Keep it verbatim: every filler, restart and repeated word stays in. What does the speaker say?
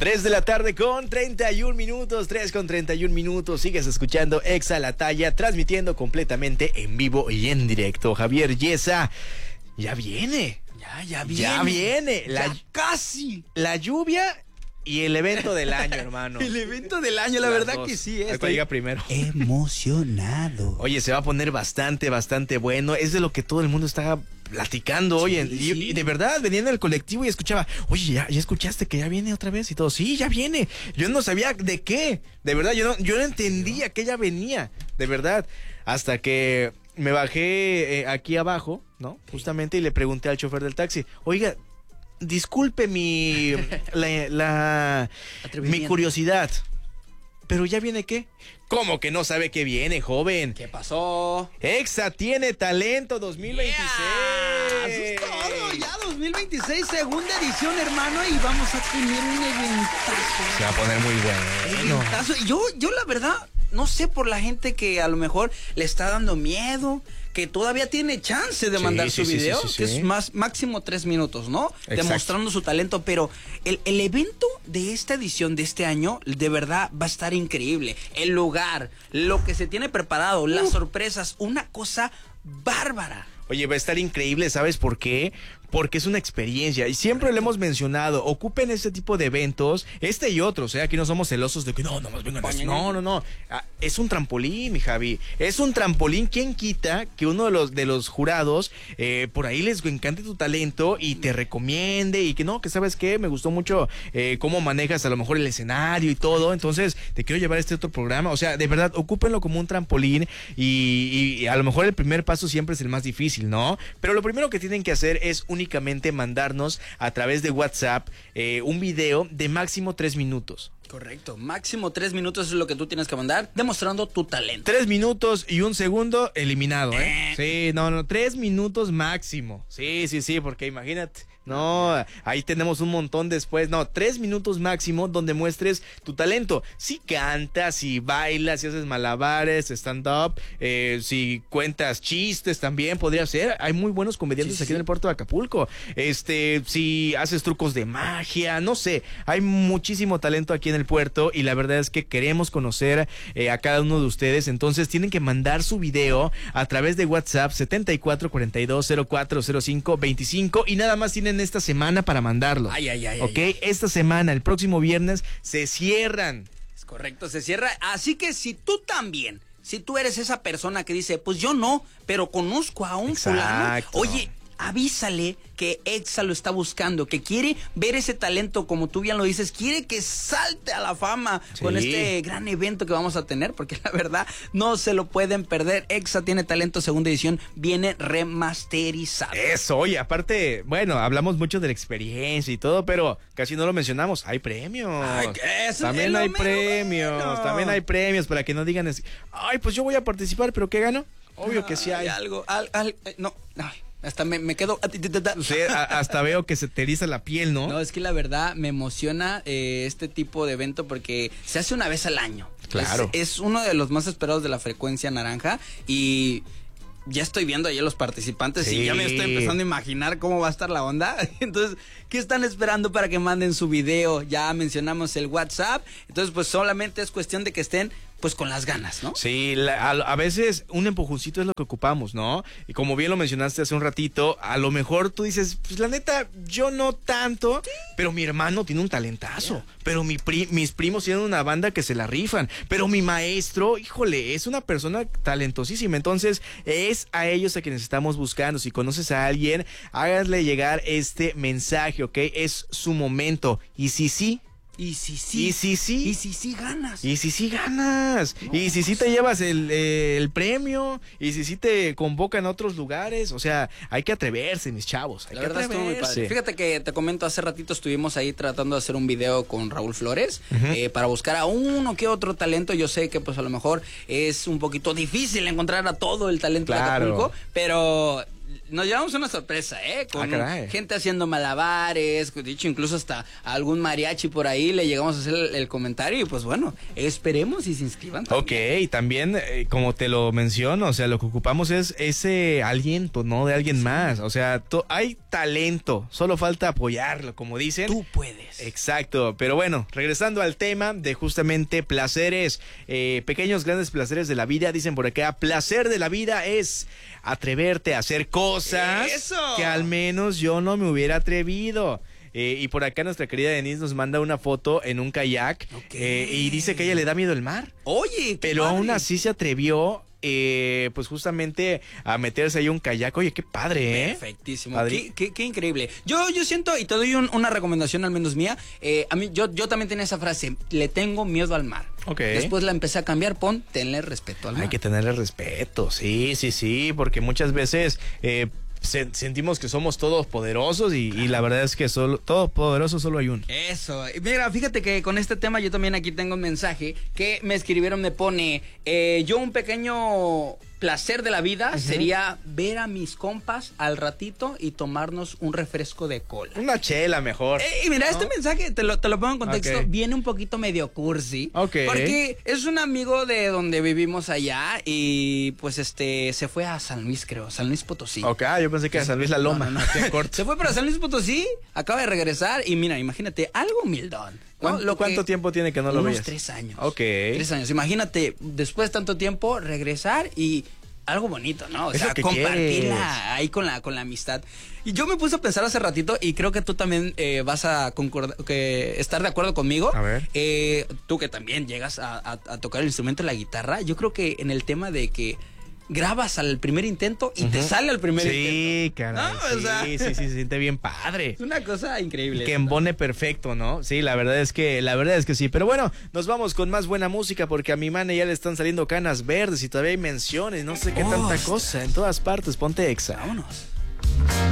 tres de la tarde con treinta y un minutos, tres con treinta y un minutos. Sigues escuchando Exa La Talla, transmitiendo completamente en vivo y en directo. Javier Yesa, ya viene. Ya, ya viene. Ya viene. La, ya casi. La lluvia y el evento del año, hermano. El evento del año, la Las verdad dos. que sí. Eh, Estoy llega primero. Emocionado. Oye, se va a poner bastante, bastante bueno. Es de lo que todo el mundo está platicando sí, hoy. En, sí. y, y de verdad, venía en el colectivo y escuchaba, oye, ¿ya, ¿ya escuchaste que ya viene otra vez? Y todo, sí, ya viene. Yo no sabía de qué. De verdad, yo no, yo no entendía que ya venía. De verdad. Hasta que me bajé eh, aquí abajo, ¿no? Justamente, y le pregunté al chofer del taxi, oiga, disculpe mi la, la mi curiosidad, pero ¿ya viene qué? ¿Cómo que no sabe qué viene, joven? ¿Qué pasó? Exa tiene talento dos mil veintiséis. Yeah, eso es todo, ya dos mil veintiséis, segunda edición, hermano, y vamos a tener un eventazo. Se va a poner muy bueno. Eventazo. Yo, yo la verdad, no sé por la gente que a lo mejor le está dando miedo, que todavía tiene chance de sí, mandar sí, su sí, video, sí, sí, que sí. es más máximo tres minutos, ¿no? Exacto. Demostrando su talento, pero el, el evento de esta edición de este año, de verdad, va a estar increíble. El lugar, lo que se tiene preparado, uh. las sorpresas, una cosa bárbara. Oye, va a estar increíble, ¿sabes por qué? Porque es una experiencia y siempre lo hemos mencionado, ocupen este tipo de eventos, este y otros, ¿eh? Aquí no somos celosos de que no, nomás vengan a esto. No, no, no, ah, es un trampolín, mi Javi, es un trampolín. ¿Quién quita que uno de los, de los jurados eh, por ahí les encante tu talento y te recomiende y que no, que sabes qué, me gustó mucho eh, cómo manejas a lo mejor el escenario y todo, entonces te quiero llevar a este otro programa? O sea, de verdad, ocúpenlo como un trampolín y, y a lo mejor el primer paso siempre es el más difícil, ¿no? Pero lo primero que tienen que hacer es únicamente únicamente mandarnos a través de WhatsApp eh, un video de máximo tres minutos. Correcto, máximo tres minutos es lo que tú tienes que mandar, demostrando tu talento. Tres minutos y un segundo eliminado, ¿eh? Sí, no, no, tres minutos máximo. Sí, sí, sí, porque imagínate, no, ahí tenemos un montón después. No, tres minutos máximo donde muestres tu talento. Si cantas, si bailas, si haces malabares, stand-up, eh, si cuentas chistes también podría ser. Hay muy buenos comediantes sí, aquí sí. en el puerto de Acapulco. Este, si haces trucos de magia, no sé, hay muchísimo talento aquí en el puerto y la verdad es que queremos conocer eh, a cada uno de ustedes. Entonces tienen que mandar su video a través de WhatsApp setenta y cuatro cuarenta y dos cero cuatro cero cinco veinticinco y nada más tienen esta semana para mandarlo. Ay, ay, ay. Ok, ay. esta semana, el próximo viernes se cierran. Es correcto, se cierra. Así que si tú también, si tú eres esa persona que dice, pues yo no, pero conozco a un Exacto. fulano, oye, avísale que Exa lo está buscando, que quiere ver ese talento, como tú bien lo dices, quiere que salte a la fama sí. con este gran evento que vamos a tener, porque la verdad no se lo pueden perder. Exa tiene talento, segunda edición, viene remasterizado. Eso, oye, aparte, bueno, hablamos mucho de la experiencia y todo, pero casi no lo mencionamos, hay premios. Ay, eso también es hay lo premios, bueno. también hay premios para que no digan, ay, pues yo voy a participar, pero ¿qué gano? Obvio ay, que sí hay. algo, al, al, no, ay. Hasta me, me quedo... Sí, hasta veo que se te eriza la piel, ¿no? No, es que la verdad me emociona eh, este tipo de evento porque se hace una vez al año. Claro. Es, es uno de los más esperados de la frecuencia naranja y ya estoy viendo ahí a los participantes sí. y ya me estoy empezando a imaginar cómo va a estar la onda. Entonces, ¿qué están esperando para que manden su video? Ya mencionamos el WhatsApp. Entonces, pues solamente es cuestión de que estén pues con las ganas, ¿no? Sí, la, a, a veces un empujoncito es lo que ocupamos, ¿no? Y como bien lo mencionaste hace un ratito, a lo mejor tú dices, pues la neta, yo no tanto, sí. pero mi hermano tiene un talentazo, yeah. pero mi pri, mis primos tienen una banda que se la rifan, pero mi maestro, híjole, es una persona talentosísima, entonces es a ellos a quienes estamos buscando. Si conoces a alguien, háganle llegar este mensaje, ¿ok? Es su momento, y si sí, Y si sí. Y si sí. Y si sí ganas. Y si sí ganas. No, y si sí te llevas el, eh, el premio. Y si sí te convocan a otros lugares. O sea, hay que atreverse, mis chavos. Hay La que verdad estuvo muy padre. Fíjate que te comento, hace ratito estuvimos ahí tratando de hacer un video con Raúl Flores. Uh-huh. eh, para buscar a uno que otro talento. Yo sé que pues a lo mejor es un poquito difícil encontrar a todo el talento claro. de Acapulco. Pero nos llevamos una sorpresa, ¿eh? Con Ah, caray. gente haciendo malabares, de hecho incluso hasta algún mariachi por ahí le llegamos a hacer el, el comentario y pues bueno, esperemos y se inscriban también. Ok, y también, eh, como te lo menciono, o sea, lo que ocupamos es ese aliento, ¿no? De alguien más. O sea, to- hay talento, solo falta apoyarlo, como dicen. Tú puedes. Exacto, pero bueno, regresando al tema de justamente placeres, eh, pequeños grandes placeres de la vida, dicen por acá, placer de la vida es atreverte a hacer cosas ¡Eso! que al menos yo no me hubiera atrevido. Eh, y por acá nuestra querida Denise nos manda una foto en un kayak, Ok. eh, y dice que a ella le da miedo el mar, Oye, qué pero padre. aún así se atrevió, eh, pues justamente a meterse ahí a un kayak. Oye, qué padre, ¿eh? Perfectísimo. Padre. Qué, qué- qué increíble. Yo, yo siento, y te doy un- una recomendación al menos mía. eh, a mí, yo, yo también tenía esa frase, le tengo miedo al mar. Ok. Después la empecé a cambiar, pon, tenle respeto al mar. Hay que tenerle respeto, sí, sí, sí, porque muchas veces eh, se- sentimos que somos todopoderosos y, y la verdad es que solo todopoderoso solo hay uno. Eso. Y mira, fíjate que con este tema yo también aquí tengo un mensaje que me escribieron, me pone, eh, yo un pequeño placer de la vida sería ver a mis compas al ratito y tomarnos un refresco de cola. Una chela mejor. Eh, y mira, este mensaje, te lo, te lo pongo en contexto, Ok. viene un poquito medio cursi. Ok. Porque es un amigo de donde vivimos allá y pues este se fue a San Luis, creo, San Luis Potosí. Ok, yo pensé que a San Luis La Loma. No, no, no. Aquí en corto. Se fue para San Luis Potosí, acaba de regresar y mira, imagínate, algo humildón. ¿no? ¿Cuánto, Lo que- cuánto tiempo tiene que no lo unos veías? tres años. Ok. Tres años. Imagínate, después de tanto tiempo, regresar y algo bonito, ¿no? O Es sea, lo que compartirla quieres. ahí con la, con la amistad. Y yo me puse a pensar hace ratito y creo que tú también eh, vas a concordar, que estar de acuerdo conmigo. A ver. Eh, tú que también llegas a, a- a tocar el instrumento de la guitarra, yo creo que en el tema de que grabas al primer intento y te Ujú. sale al primer intento. Sí, caray. No, o sí, sea. sí, sí, se siente bien padre. Es una cosa increíble. Que esto. embone perfecto, ¿no? Sí, la verdad es que, la verdad es que sí. Pero bueno, nos vamos con más buena música porque a mi mane ya le están saliendo canas verdes y todavía hay menciones, no sé qué Oh, tanta está. cosa. En todas partes, ponte Exa. Vámonos.